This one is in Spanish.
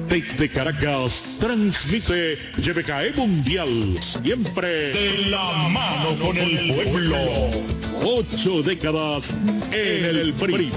Desde Caracas, transmite YBKE Mundial, siempre de la mano con el pueblo. 8 décadas en el PRI.